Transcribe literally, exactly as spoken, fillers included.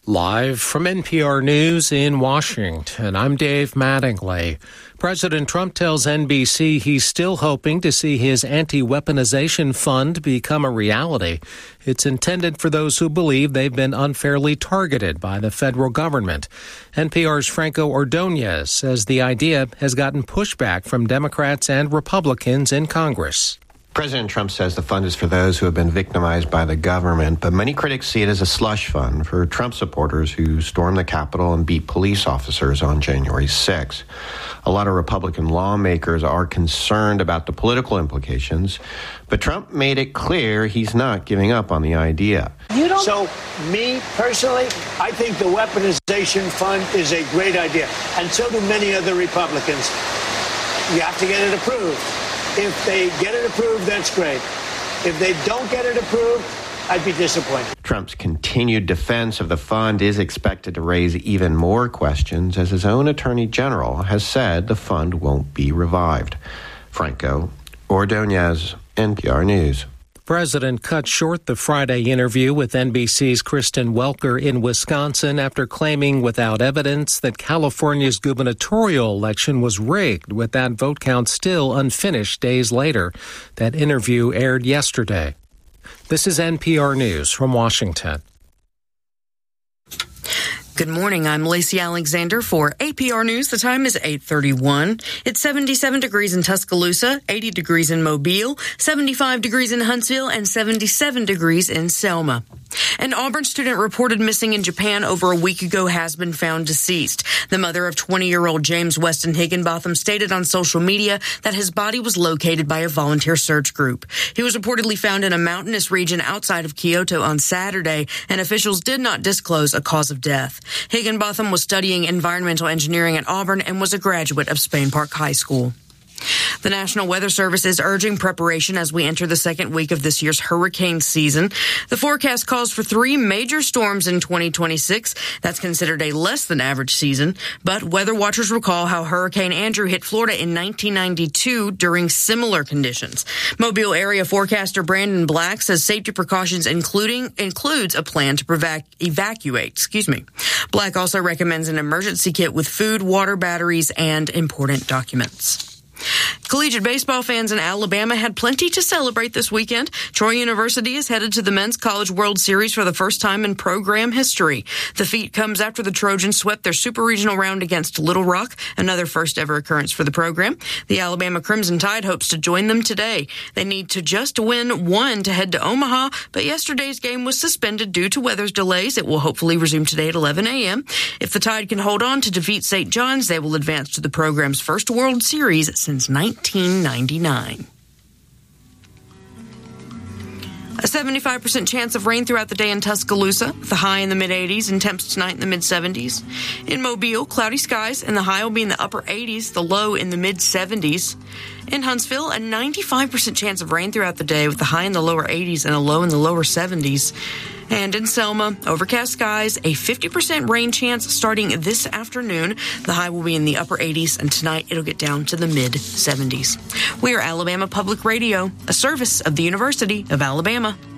Live from N P R News in Washington, I'm Dave Mattingly. President Trump tells N B C he's still hoping to see his anti-weaponization fund become a reality. It's intended for those who believe they've been unfairly targeted by the federal government. N P R's Franco Ordonez says the idea has gotten pushback from Democrats and Republicans in Congress. President Trump says the fund is for those who have been victimized by the government, but many critics see it as a slush fund for Trump supporters who stormed the Capitol and beat police officers on January sixth. A lot of Republican lawmakers are concerned about the political implications, but Trump made it clear he's not giving up on the idea. You don't... So, me, personally, I think the weaponization fund is a great idea, and so do many other Republicans. You have to get it approved. If they get it approved, that's great. If they don't get it approved, I'd be disappointed. Trump's continued defense of the fund is expected to raise even more questions, as his own attorney general has said the fund won't be revived. Franco Ordonez, N P R News. President cut short the Friday interview with N B C's Kristen Welker in Wisconsin after claiming without evidence that California's gubernatorial election was rigged, with that vote count still unfinished days later. That interview aired yesterday. This is N P R News from Washington. Good morning. I'm Lacey Alexander for A P R News. The time is eight thirty-one. It's seventy-seven degrees in Tuscaloosa, eighty degrees in Mobile, seventy-five degrees in Huntsville, and seventy-seven degrees in Selma. An Auburn student reported missing in Japan over a week ago has been found deceased. The mother of twenty-year-old James Weston Higginbotham stated on social media that his body was located by a volunteer search group. He was reportedly found in a mountainous region outside of Kyoto on Saturday, and officials did not disclose a cause of death. Higginbotham was studying environmental engineering at Auburn and was a graduate of Spain Park High School. The National Weather Service is urging preparation as we enter the second week of this year's hurricane season. The forecast calls for three major storms in twenty twenty-six. That's considered a less than average season. But weather watchers recall how Hurricane Andrew hit Florida in nineteen ninety-two during similar conditions. Mobile area forecaster Brandon Black says safety precautions including includes a plan to evac- evacuate. Excuse me. Black also recommends an emergency kit with food, water, batteries, and important documents. Collegiate baseball fans in Alabama had plenty to celebrate this weekend. Troy University is headed to the Men's College World Series for the first time in program history. The feat comes after the Trojans swept their super regional round against Little Rock, another first ever occurrence for the program. The Alabama Crimson Tide hopes to join them today. They need to just win one to head to Omaha, but yesterday's game was suspended due to weather delays. It will hopefully resume today at eleven a.m. If the Tide can hold on to defeat Saint John's, they will advance to the program's first World Series since nineteen ninety-nine. A seventy-five percent chance of rain throughout the day in Tuscaloosa, with the high in the mid-eighties and temps tonight in the mid-seventies. In Mobile, cloudy skies, and the high will be in the upper eighties, the low in the mid-seventies. In Huntsville, a ninety-five percent chance of rain throughout the day, with the high in the lower eighties and a low in the lower seventies. And in Selma, overcast skies, a fifty percent rain chance starting this afternoon. The high will be in the upper eighties, and tonight it'll get down to the mid-seventies. We are Alabama Public Radio, a service of the University of Alabama.